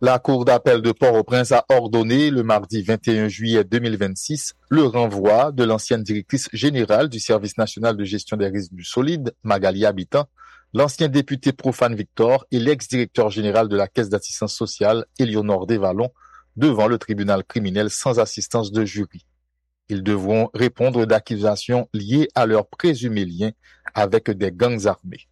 La Cour d'appel de Port-au-Prince a ordonné le mardi 21 juillet 2026 le renvoi de l'ancienne directrice générale du Service national de gestion des risques du solide, Magali Habitant, l'ancien député Profane Victor et l'ex-directeur général de la Caisse d'assistance sociale, Éléonore Desvallons, devant le tribunal criminel sans assistance de jury. Ils devront répondre d'accusations liées à leur présumé lien avec des gangs armés.